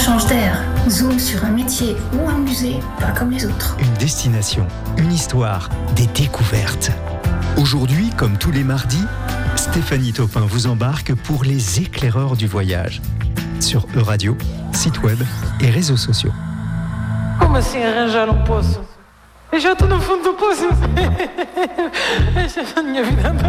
change d'air, zoom sur un métier ou un musée, pas comme les autres. Une destination, une histoire, des découvertes. Aujourd'hui, comme tous les mardis, Stéphanie Taupin vous embarque pour les éclaireurs du voyage. Sur Euradio, site web et réseaux sociaux. Como assim arranjar um poço? Eu já estou no fundo do poço. Esta é a minha vida.